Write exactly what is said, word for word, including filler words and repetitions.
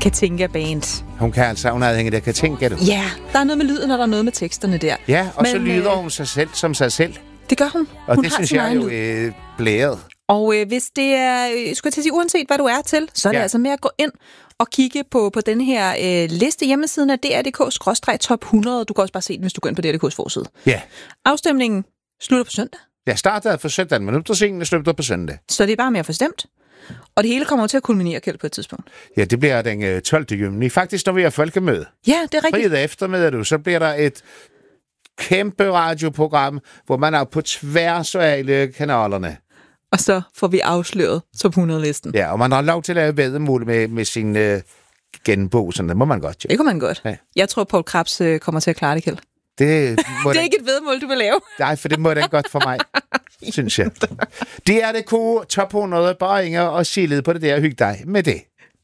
Katinka Band. Hun kan altså, hun er afhængig af Katinka, du. Ja, der er noget med lyden, og der er noget med teksterne der. Ja, og Men, så lyder øh, hun sig selv som sig selv. Det gør hun. Og hun det har synes sin jeg er egen jo lyd. øh, blæret. Og øh, hvis det er, øh, skulle jeg til at sige, uanset hvad du er til, så er det Ja. altså med at gå ind og kigge på, på den her øh, liste hjemmesiden af D R punktum D K skråstreg top hundrede. Du kan også bare se den, hvis du går ind på D R punktum D K's forside. Ja. Afstemningen slutter på søndag. Jeg startede for søndag, men nu er senere slutter på søndag. Så det er bare med at få stemt. Og det hele kommer jo til at kulminere, Kjeld, på et tidspunkt. Ja, det bliver den øh, tolvte juni. Faktisk, når vi har folkemøde. Ja, det er rigtigt. Fredag eftermiddag, du, så bliver der et kæmpe radioprogram, hvor man er på tværs af alle kanalerne. Og så får vi afsløret top hundrede-listen. Ja, og man har lov til at lave væddemål med, med sin øh, genbo, sådan det må man godt. Ja. Det kunne man godt. Ja. Jeg tror, Poul Krebs øh, kommer til at klare det, Kjeld. Det, må Det er den, ikke et vedmål, du vil lave. nej, for det må den godt for mig, synes jeg. Det er det K top hundrede, bare Inger og Silede på det der. Hyg dig med det.